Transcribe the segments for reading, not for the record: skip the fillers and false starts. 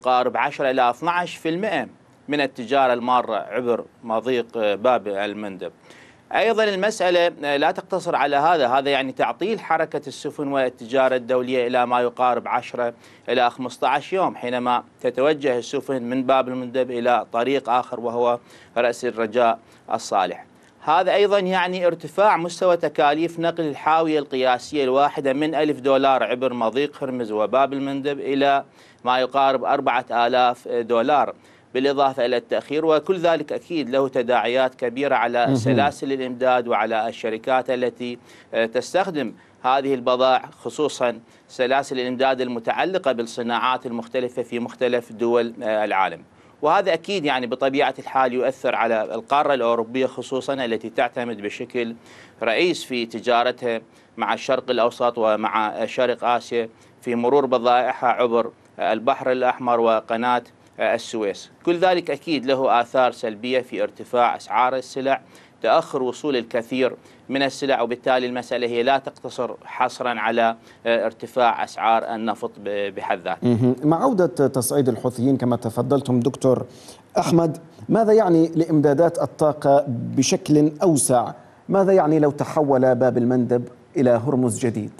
قارب 10 إلى 12% من التجارة المارة عبر مضيق باب المندب. أيضا المسألة لا تقتصر على هذا يعني تعطيل حركة السفن والتجارة الدولية إلى ما يقارب 10 إلى 15 يوم حينما تتوجه السفن من باب المندب إلى طريق آخر وهو رأس الرجاء الصالح. هذا أيضا يعني ارتفاع مستوى تكاليف نقل الحاوية القياسية الواحدة من $1000 عبر مضيق هرمز وباب المندب إلى ما يقارب $4000، بالإضافة إلى التأخير، وكل ذلك أكيد له تداعيات كبيرة على سلاسل الإمداد وعلى الشركات التي تستخدم هذه البضائع، خصوصا سلاسل الإمداد المتعلقة بالصناعات المختلفة في مختلف دول العالم. وهذا أكيد يعني بطبيعة الحال يؤثر على القارة الأوروبية خصوصا التي تعتمد بشكل رئيس في تجارتها مع الشرق الأوسط ومع شرق آسيا في مرور بضائعها عبر البحر الأحمر وقناة السويس. كل ذلك أكيد له آثار سلبية في ارتفاع أسعار السلع، تأخر وصول الكثير من السلع، وبالتالي المسألة هي لا تقتصر حصرا على ارتفاع أسعار النفط بحد ذاته. مع عودة تصعيد الحوثيين كما تفضلتم دكتور أحمد، ماذا يعني لإمدادات الطاقة بشكل أوسع؟ ماذا يعني لو تحول باب المندب إلى هرمز جديد؟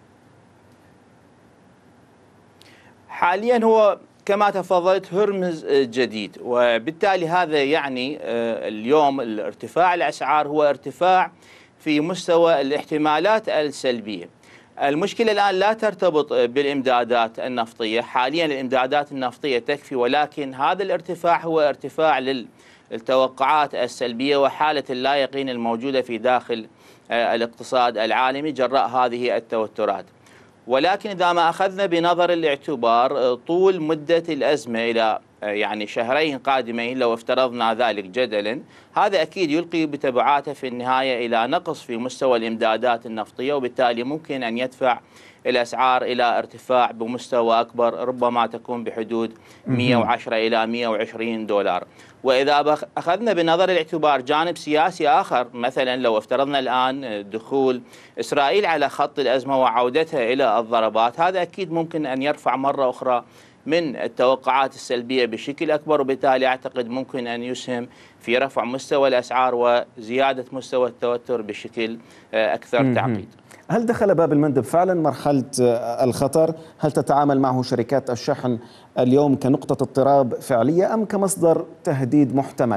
حاليا هو كما تفضلت هرمز جديد، وبالتالي هذا يعني اليوم الارتفاع الأسعار هو ارتفاع في مستوى الاحتمالات السلبية. المشكلة الآن لا ترتبط بالإمدادات النفطية، حاليا الإمدادات النفطية تكفي، ولكن هذا الارتفاع هو ارتفاع للتوقعات السلبية وحالة اللا يقين الموجودة في داخل الاقتصاد العالمي جراء هذه التوترات. ولكن إذا ما أخذنا بنظر الاعتبار طول مدة الأزمة إلى يعني شهرين قادمين، لو افترضنا ذلك جدلا، هذا أكيد يلقي بتبعاته في النهاية إلى نقص في مستوى الإمدادات النفطية، وبالتالي ممكن أن يدفع الأسعار إلى ارتفاع بمستوى أكبر، ربما تكون بحدود 110 إلى $120. وإذا أخذنا بنظر الاعتبار جانب سياسي آخر، مثلا لو افترضنا الآن دخول إسرائيل على خط الأزمة وعودتها إلى الضربات، هذا أكيد ممكن أن يرفع مرة أخرى من التوقعات السلبية بشكل أكبر، وبالتالي أعتقد ممكن أن يسهم في رفع مستوى الأسعار وزيادة مستوى التوتر بشكل أكثر تعقيد. هل دخل باب المندب فعلا مرحلة الخطر؟ هل تتعامل معه شركات الشحن اليوم كنقطة اضطراب فعلية أم كمصدر تهديد محتمل؟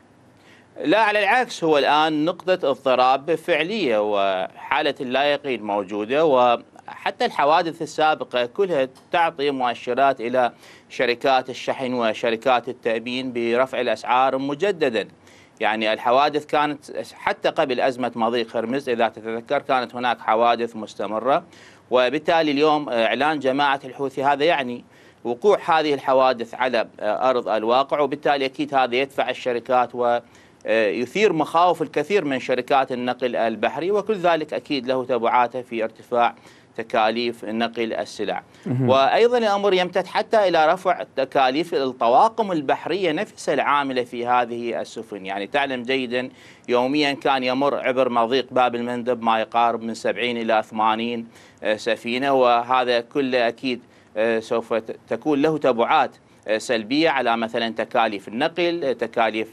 لا، على العكس، هو الآن نقطة اضطراب فعلية وحالة اللا يقين موجودة، وحتى الحوادث السابقة كلها تعطي مؤشرات إلى شركات الشحن وشركات التأمين برفع الأسعار مجددا. يعني الحوادث كانت حتى قبل أزمة مضيق هرمز إذا تتذكر، كانت هناك حوادث مستمرة، وبالتالي اليوم إعلان جماعة الحوثي هذا يعني وقوع هذه الحوادث على أرض الواقع، وبالتالي أكيد هذا يدفع الشركات ويثير مخاوف الكثير من شركات النقل البحري، وكل ذلك أكيد له تبعاته في ارتفاع تكاليف نقل السلع. وأيضا الأمر يمتد حتى إلى رفع تكاليف الطواقم البحرية نفسها العاملة في هذه السفن. يعني تعلم جيدا يوميا كان يمر عبر مضيق باب المندب ما يقارب من 70 إلى 80 سفينة، وهذا كله أكيد سوف تكون له تبعات سلبية على مثلا تكاليف النقل، تكاليف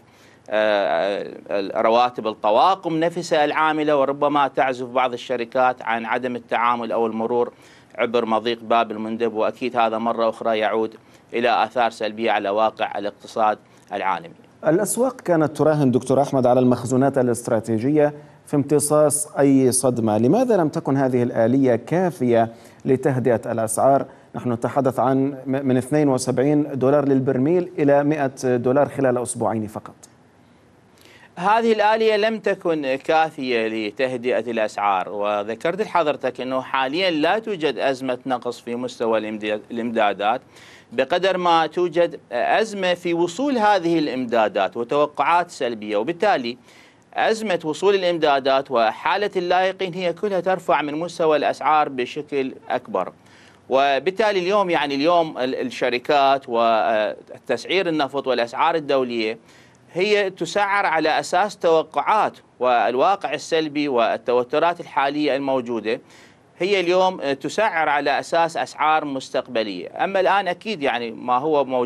رواتب الطواقم نفسها العاملة، وربما تعزف بعض الشركات عن عدم التعامل أو المرور عبر مضيق باب المندب، وأكيد هذا مرة أخرى يعود إلى آثار سلبية على واقع الاقتصاد العالمي. الأسواق كانت تراهن دكتور أحمد على المخزونات الاستراتيجية في امتصاص أي صدمة، لماذا لم تكن هذه الآلية كافية لتهدئة الأسعار؟ نحن نتحدث عن من $72 للبرميل إلى $100 خلال أسبوعين فقط. هذه الآلية لم تكن كافية لتهدئة الأسعار، وذكرت لحضرتك أنه حاليا لا توجد أزمة نقص في مستوى الإمدادات بقدر ما توجد أزمة في وصول هذه الإمدادات وتوقعات سلبية، وبالتالي أزمة وصول الإمدادات وحالة اللا يقين هي كلها ترفع من مستوى الأسعار بشكل أكبر. وبالتالي اليوم يعني اليوم الشركات وتسعير النفط والأسعار الدولية هي تسعر على أساس توقعات، والواقع السلبي والتوترات الحالية الموجودة هي اليوم تسعر على أساس أسعار مستقبلية. أما الآن أكيد يعني ما هو موجود